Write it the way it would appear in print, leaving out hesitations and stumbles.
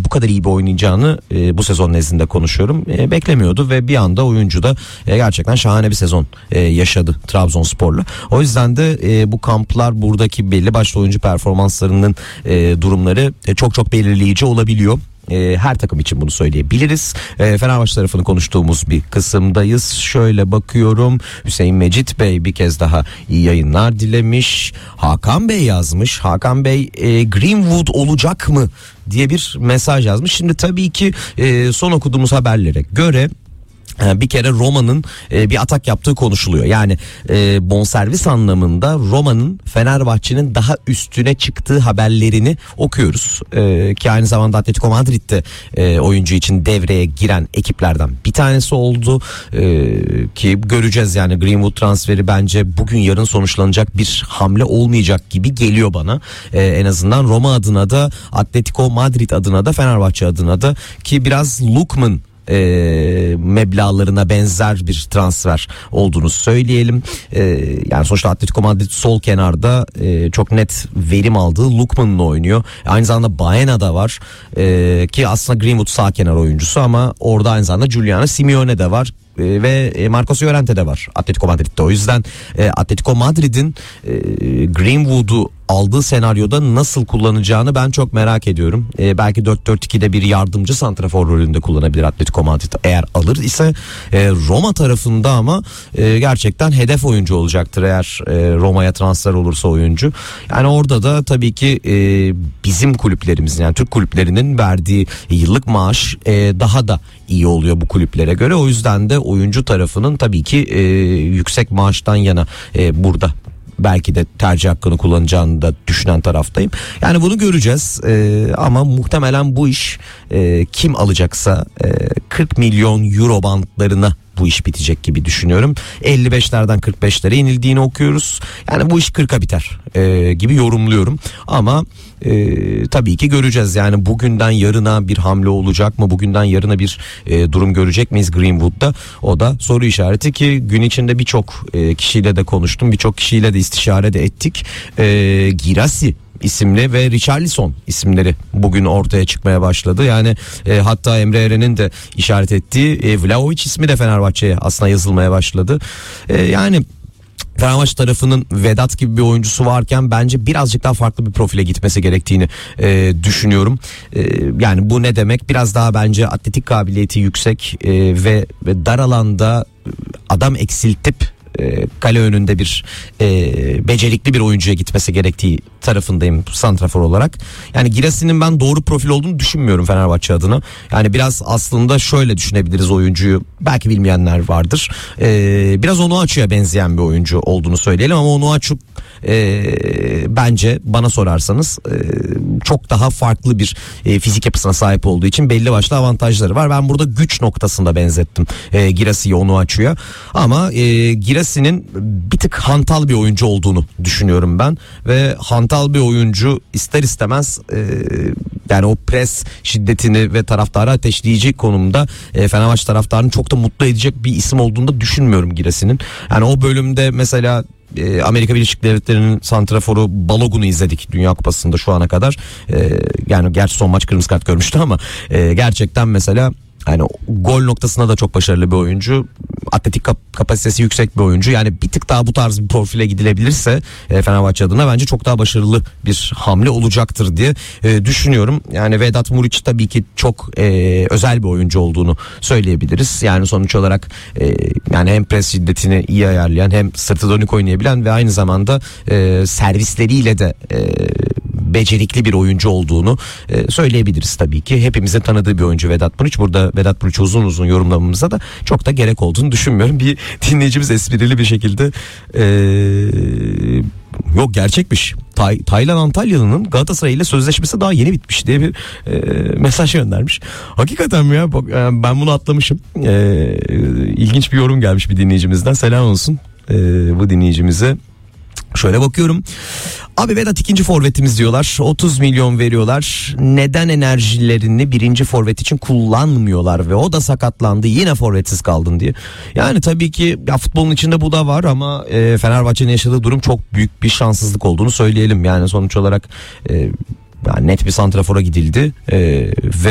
bu kadar iyi bir oynayacağını bu sezon nezdinde konuşuyorum. Beklemiyordu ve bir anda oyuncu da gerçekten şahane bir sezon yaşadı Trabzonspor'la. O yüzden de bu kamplar, buradaki belli başlı oyuncu performanslarının durumları çok çok belirleyici olabiliyor. Her takım için bunu söyleyebiliriz. Fenerbahçe tarafını konuştuğumuz bir kısımdayız. Şöyle bakıyorum. Hüseyin Mecit Bey bir kez daha iyi yayınlar dilemiş. Hakan Bey yazmış. Hakan Bey Greenwood olacak mı diye bir mesaj yazmış. Şimdi tabii ki son okuduğumuz haberlere göre bir kere Roma'nın bir atak yaptığı konuşuluyor. Yani bonservis anlamında Roma'nın Fenerbahçe'nin daha üstüne çıktığı haberlerini okuyoruz. Ki aynı zamanda Atletico Madrid'de oyuncu için devreye giren ekiplerden bir tanesi oldu. Ki göreceğiz, yani Greenwood transferi bence bugün yarın sonuçlanacak bir hamle olmayacak gibi geliyor bana. En azından Roma adına da, Atletico Madrid adına da, Fenerbahçe adına da, ki biraz Lookman meblağlarına benzer bir transfer olduğunu söyleyelim. Yani sonuçta Atletico Madrid sol kenarda çok net verim aldığı Lookman'la oynuyor. Aynı zamanda Baena da var. Ki aslında Greenwood sağ kenar oyuncusu ama orada aynı zamanda Giuliano Simeone de var. Ve Marcos Llorente de var Atletico Madrid'de. O yüzden Atletico Madrid'in Greenwood'u aldığı senaryoda nasıl kullanacağını ben çok merak ediyorum. Belki 4-4-2'de bir yardımcı santrafor rolünde kullanabilir Atletico Madrid eğer alır ise. Roma tarafında ama gerçekten hedef oyuncu olacaktır eğer Roma'ya transfer olursa oyuncu. Yani orada da tabii ki bizim kulüplerimizin, yani Türk kulüplerinin verdiği yıllık maaş daha da iyi oluyor bu kulüplere göre. O yüzden de oyuncu tarafının tabii ki yüksek maaştan yana burada belki de tercih hakkını kullanacağını da düşünen taraftayım. Yani bunu göreceğiz ama muhtemelen bu iş kim alacaksa 40 milyon euro bandlarına bu iş bitecek gibi düşünüyorum. 55'lerden 45'lere inildiğini okuyoruz. Yani bu iş 40'a biter gibi yorumluyorum. Ama tabii ki göreceğiz. Yani bugünden yarına bir hamle olacak mı? Bugünden yarına bir durum görecek miyiz Greenwood'da? O da soru işareti, ki gün içinde birçok kişiyle de konuştum. Birçok kişiyle de istişare de ettik. Girassi isimli ve Richarlison isimleri bugün ortaya çıkmaya başladı. Yani hatta Emre Eren'in de işaret ettiği Vlahovic ismi de Fenerbahçe'ye aslında yazılmaya başladı. Yani Fenerbahçe tarafının Vedat gibi bir oyuncusu varken bence birazcık daha farklı bir profile gitmesi gerektiğini düşünüyorum. Yani bu ne demek? Biraz daha bence atletik kabiliyeti yüksek ve dar alanda adam eksiltip kale önünde bir becerikli bir oyuncuya gitmesi gerektiği tarafındayım santrafor olarak. Yani Girassi'nin ben doğru profil olduğunu düşünmüyorum Fenerbahçe adına. Yani biraz aslında şöyle düşünebiliriz oyuncuyu. Belki bilmeyenler vardır. Biraz Onuachu'ya benzeyen bir oyuncu olduğunu söyleyelim ama Onuachu bence bana sorarsanız çok daha farklı bir fizik yapısına sahip olduğu için belli başlı avantajları var. Ben burada güç noktasında benzettim Girassi'yi Onuachu'ya. Ama Girassi'nin bir tık hantal bir oyuncu olduğunu düşünüyorum ben. Ve hantal bir oyuncu ister istemez yani o pres şiddetini ve taraftarı ateşleyici konumda Fenerbahçe taraftarını çok da mutlu edecek bir isim olduğunu da düşünmüyorum Girassi'nin. Yani o bölümde mesela Amerika Birleşik Devletleri'nin santraforu Balogun'u izledik Dünya Kupası'nda şu ana kadar. Yani gerçi son maç kırmızı kart görmüştü ama gerçekten mesela yani gol noktasında da çok başarılı bir oyuncu. Atletik kapasitesi yüksek bir oyuncu. Yani bir tık daha bu tarz bir profile gidilebilirse Fenerbahçe adına bence çok daha başarılı bir hamle olacaktır diye düşünüyorum. Yani Vedat Muriç tabii ki çok özel bir oyuncu olduğunu söyleyebiliriz. Yani sonuç olarak yani hem pres şiddetini iyi ayarlayan, hem sırtı dönük oynayabilen ve aynı zamanda servisleriyle de becerikli bir oyuncu olduğunu söyleyebiliriz tabii ki. Hepimizin tanıdığı bir oyuncu Vedat Muriç. Burada Vedat Muriç'i uzun uzun yorumlamamıza da çok da gerek olduğunu düşünmüyorum. Bir dinleyicimiz esprili bir şekilde yok gerçekmiş. Taylan Antalyalı'nın Galatasaray ile sözleşmesi daha yeni bitmiş diye bir mesaj göndermiş. Hakikaten mi ya? Ben bunu atlamışım. İlginç bir yorum gelmiş bir dinleyicimizden. Selam olsun bu dinleyicimize. Şöyle bakıyorum. Abi Vedat ikinci forvetimiz diyorlar. 30 milyon veriyorlar. Neden enerjilerini birinci forvet için kullanmıyorlar ve o da sakatlandı, yine forvetsiz kaldın diye. Yani tabii ki ya futbolun içinde bu da var ama Fenerbahçe'nin yaşadığı durum çok büyük bir şanssızlık olduğunu söyleyelim. Yani sonuç olarak yani net bir santrafora gidildi ve